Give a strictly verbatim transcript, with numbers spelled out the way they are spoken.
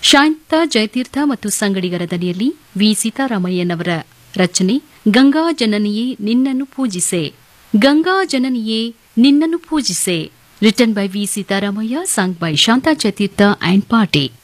ಶಾಂತಾ ಜಯತೀರ್ಥ ಮತ್ತು ಸಂಗಡಿಗರ ದನಿಯಲ್ಲಿ ವಿ ಸೀತಾರಾಮಯ್ಯನವರ ರಚನೆ ಗಂಗಾ ಜನನಿಯೇ ನಿನ್ನನ್ನು ಪೂಜಿಸೆ ಗಂಗಾ ಜನನಿಯೇ ನಿನ್ನನ್ನು ಪೂಜಿಸೆ written by V Sitaramayya song by Shanta Jayatheertha and party.